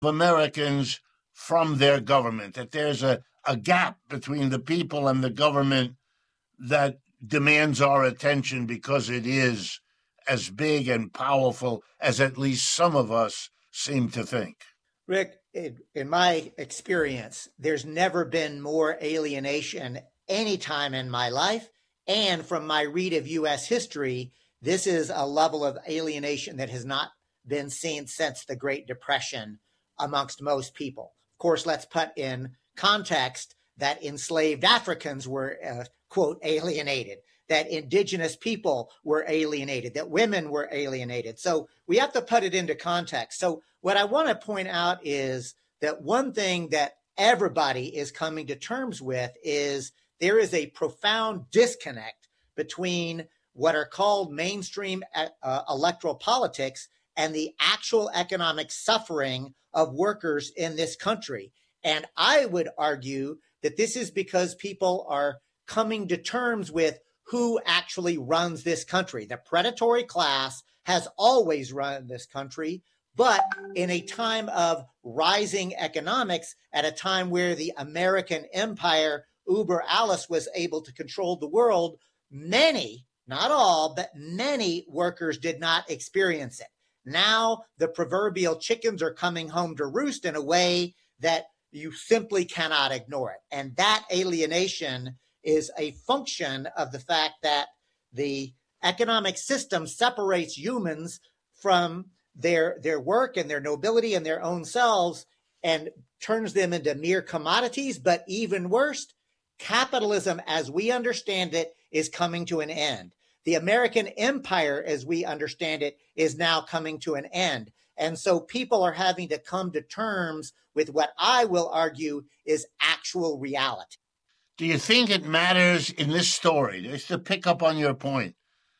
Americans from their government, that there's a gap between the people and the government that demands our attention because it is as big and powerful as at least some of us seem to think. Rick, in my experience, there's never been more alienation any time in my life. And from my read of U.S. history, this is a level of alienation that has not been seen since the Great Depression amongst most people. Of course, let's put in context that enslaved Africans were, quote, alienated, that indigenous people were alienated, that women were alienated. So we have to put it into context. So what I want to point out is that one thing that everybody is coming to terms with is there is a profound disconnect between what are called mainstream electoral politics and the actual economic suffering of workers in this country. And I would argue that this is because people are coming to terms with who actually runs this country. The predatory class has always run this country, but in a time of rising economics, at a time where the American empire, uber alles, was able to control the world, many, not all, but many workers did not experience it. Now the proverbial chickens are coming home to roost in a way that you simply cannot ignore it. And that alienation is a function of the fact that the economic system separates humans from their work and their nobility and their own selves and turns them into mere commodities. But even worse, capitalism as we understand it is coming to an end. The American empire as we understand it is now coming to an end. And so people are having to come to terms with what I will argue is actual reality. Do you think it matters in this story, just to pick up on your point,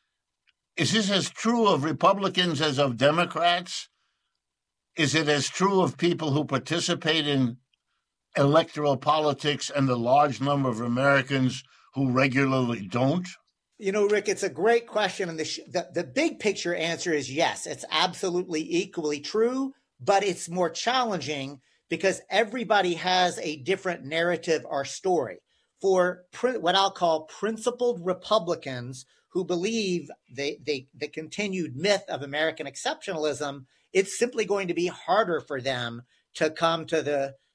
is this as true of Republicans as of Democrats? Is it as true of people who participate in electoral politics and the large number of Americans who regularly don't? You know, Rick, it's a great question. And the big picture answer is yes, it's absolutely equally true, but it's more challenging because everybody has a different narrative or story. For what I'll call principled Republicans who believe the continued myth of American exceptionalism, it's simply going to be harder for them to come to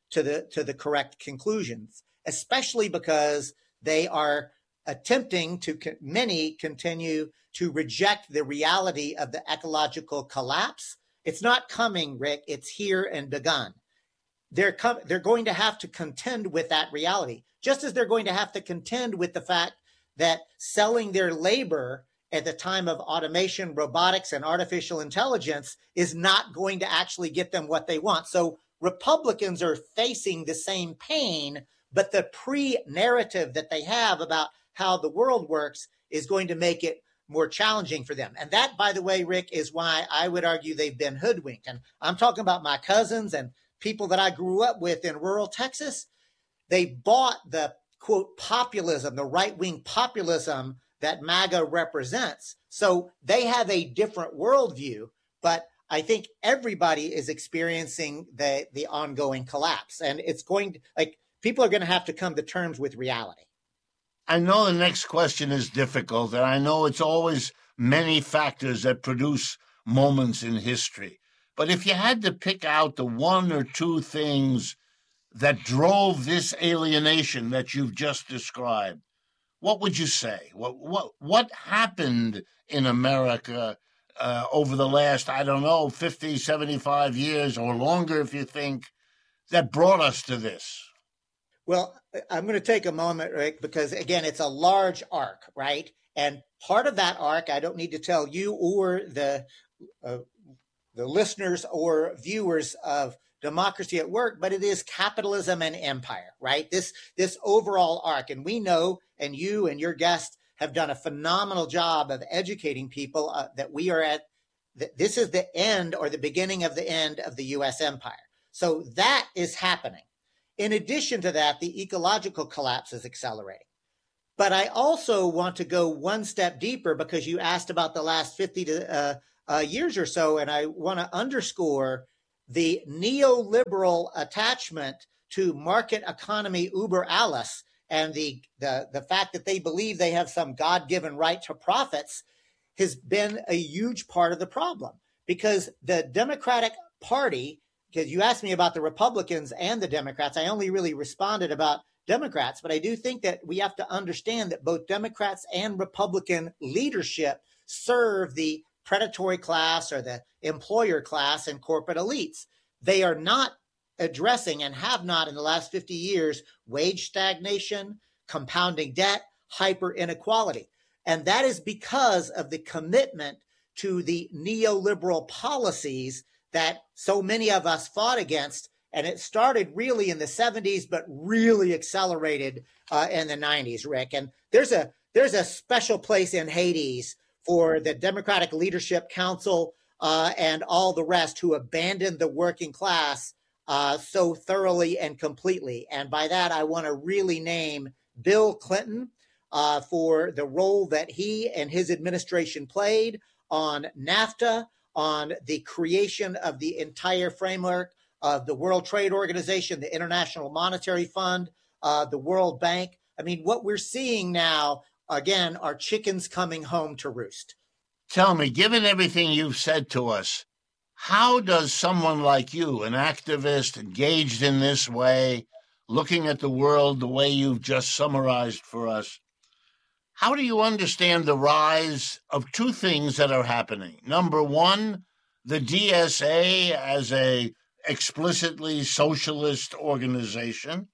the correct conclusions, especially because they are attempting to, many continue to reject the reality of the ecological collapse. It's not coming, Rick, it's here and begun. They're going to have to contend with that reality, just as they're going to have to contend with the fact that selling their labor at the time of automation, robotics, and artificial intelligence is not going to actually get them what they want. So Republicans are facing the same pain, but the pre-narrative that they have about how the world works is going to make it more challenging for them. And that, by the way, Rick, is why I would argue they've been hoodwinked. And I'm talking about my cousins and people that I grew up with in rural Texas. They bought the, quote, populism, the right-wing populism that MAGA represents. So they have a different worldview, but I think everybody is experiencing the ongoing collapse. And it's going to, like, people are going to have to come to terms with reality. I know the next question is difficult, and I know it's always many factors that produce moments in history. But if you had to pick out the one or two things that drove this alienation that you've just described, what would you say? What happened in America over the last, 50, 75 years or longer, if you think, that brought us to this? Well, I'm going to take a moment, Rick, because, again, it's a large arc, right? And part of that arc, I don't need to tell you or the listeners or viewers of Democracy at Work, but it is capitalism and empire, right? This overall arc. And we know, and you and your guests have done a phenomenal job of educating people that we are at, this is the end or the beginning of the end of the U.S. empire. So that is happening. In addition to that, the ecological collapse is accelerating. But I also want to go one step deeper because you asked about the last 50 years or so, and I want to underscore the neoliberal attachment to market economy uber alles and the fact that they believe they have some God-given right to profits has been a huge part of the problem. Because the Democratic Party, because you asked me about the Republicans and the Democrats, I only really responded about Democrats, but I do think that we have to understand that both Democrats and Republican leadership serve the predatory class or the employer class and corporate elites. They are not addressing and have not in the last 50 years wage stagnation, compounding debt, hyper inequality. And that is because of the commitment to the neoliberal policies that so many of us fought against. And it started really in the 70s, but really accelerated in the 90s, Rick. And there's a special place in Hades for the Democratic Leadership Council and all the rest who abandoned the working class so thoroughly and completely. And by that, I want to really name Bill Clinton for the role that he and his administration played on NAFTA, on the creation of the entire framework of the World Trade Organization, the International Monetary Fund, the World Bank. I mean, what we're seeing now, again, are chickens coming home to roost. Tell me, given everything you've said to us, how does someone like you, an activist engaged in this way, looking at the world the way you've just summarized for us, how do you understand the rise of two things that are happening? Number one, the DSA as a explicitly socialist organization,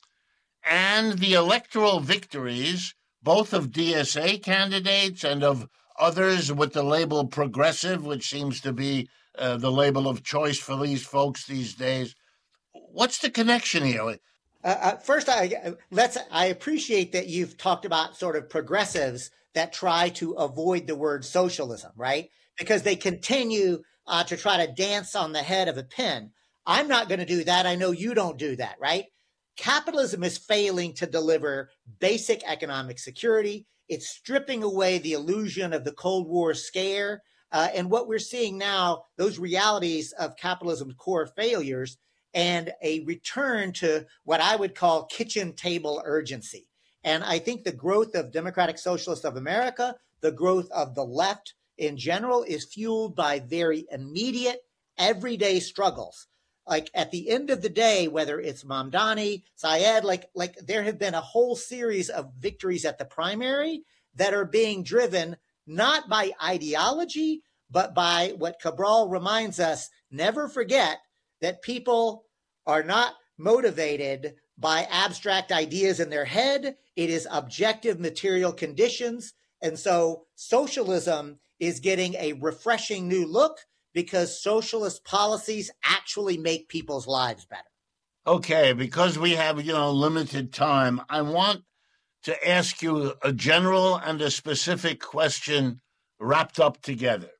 and the electoral victories, both of DSA candidates and of others with the label progressive, which seems to be the label of choice for these folks these days. What's the connection here? First, I appreciate that you've talked about sort of progressives that try to avoid the word socialism, right? Because they continue to try to dance on the head of a pin. I'm not going to do that. I know you don't do that, right? Capitalism is failing to deliver basic economic security. It's stripping away the illusion of the Cold War scare. And what we're seeing now, those realities of capitalism's core failures and a return to what I would call kitchen table urgency. And I think the growth of Democratic Socialists of America, the growth of the left in general, is fueled by very immediate, everyday struggles. Like at the end of the day, whether it's Mamdani, Syed, like there have been a whole series of victories at the primary that are being driven not by ideology, but by what Cabral reminds us, never forget that people are not motivated by abstract ideas in their head. It is objective material conditions. And so socialism is getting a refreshing new look because socialist policies actually make people's lives better. Okay, because we have, limited time, I want to ask you a general and a specific question wrapped up together.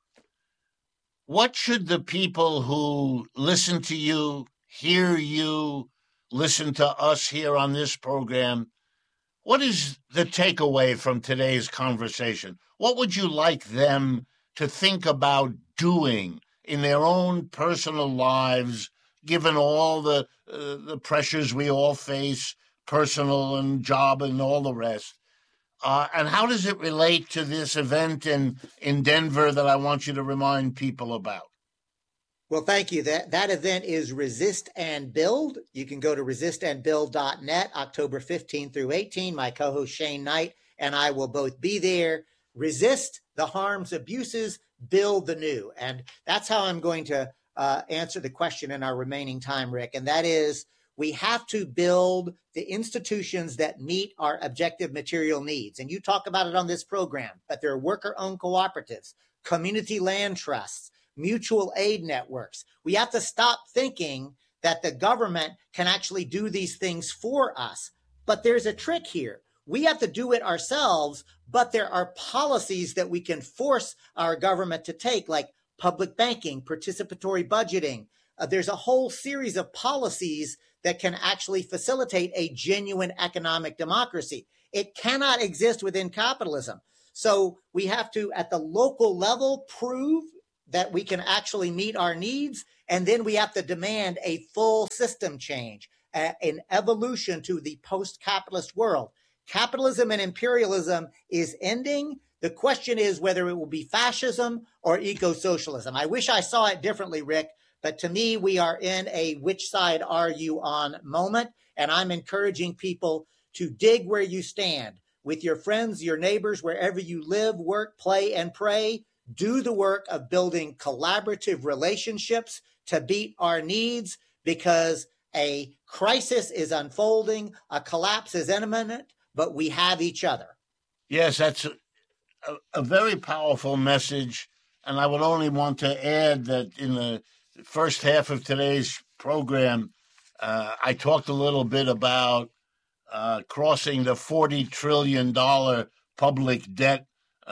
What should the people who listen to you, hear you, listen to us here on this program, what is the takeaway from today's conversation? What would you like them to think about doing in their own personal lives, given all the pressures we all face, personal and job and all the rest? And how does it relate to this event in Denver that I want you to remind people about? Well, thank you. That event is Resist and Build. You can go to resistandbuild.net, October 15 through 18. My co-host Shane Knight and I will both be there. Resist the harms, abuses, build the new. And that's how I'm going to answer the question in our remaining time, Rick. And that is, we have to build the institutions that meet our objective material needs. And you talk about it on this program, but there are worker-owned cooperatives, community land trusts, mutual aid networks. We have to stop thinking that the government can actually do these things for us. But there's a trick here. We have to do it ourselves, but there are policies that we can force our government to take, like public banking, participatory budgeting. There's a whole series of policies that can actually facilitate a genuine economic democracy. It cannot exist within capitalism. So we have to, at the local level, prove that we can actually meet our needs. And then we have to demand a full system change, an evolution to the post-capitalist world. Capitalism and imperialism is ending. The question is whether it will be fascism or eco-socialism. I wish I saw it differently, Rick, but to me, we are in a which side are you on moment. And I'm encouraging people to dig where you stand with your friends, your neighbors, wherever you live, work, play, and pray. Do the work of building collaborative relationships to beat our needs, because a crisis is unfolding, a collapse is imminent, but we have each other. Yes, that's a very powerful message. And I would only want to add that in the first half of today's program, I talked a little bit about crossing the $40 trillion public debt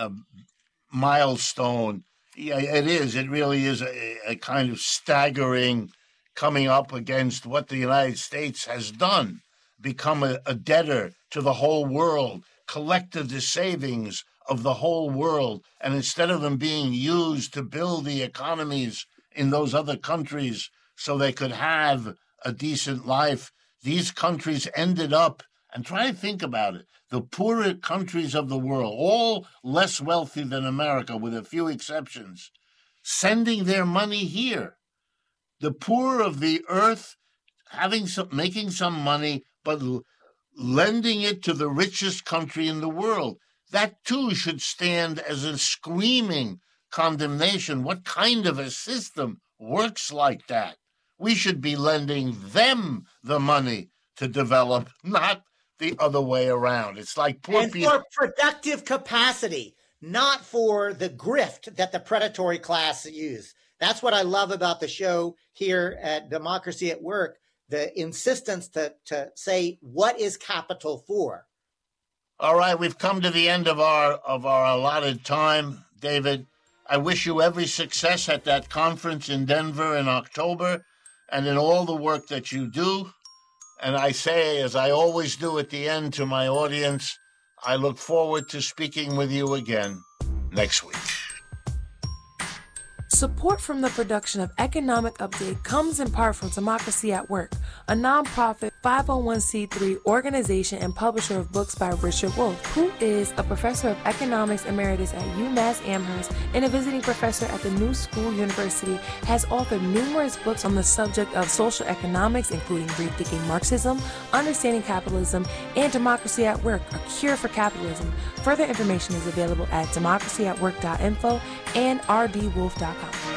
milestone. Yeah, it is. It really is a kind of staggering coming up against what the United States has done, become a debtor to the whole world, collected the savings of the whole world. And instead of them being used to build the economies in those other countries so they could have a decent life, these countries ended up, and try to think about it, the poorer countries of the world, all less wealthy than America with a few exceptions, sending their money here. The poor of the earth making some money, but lending it to the richest country in the world. That too should stand as a screaming condemnation. What kind of a system works like that? We should be lending them the money to develop, not the other way around. It's like poor people. And for productive capacity, not for the grift that the predatory class use. That's what I love about the show here at Democracy at Work, the insistence to say, what is capital for? All right, we've come to the end of our allotted time, David. I wish you every success at that conference in Denver in October and in all the work that you do. And I say, as I always do at the end to my audience, I look forward to speaking with you again next week. Support from the production of Economic Update comes in part from Democracy at Work, a nonprofit 501c3 organization and publisher of books by Richard Wolff, who is a professor of economics emeritus at UMass Amherst and a visiting professor at the New School University, has authored numerous books on the subject of social economics, including Rethinking Marxism, Understanding Capitalism, and Democracy at Work, A Cure for Capitalism. Further information is available at democracyatwork.info and rdwolf.com.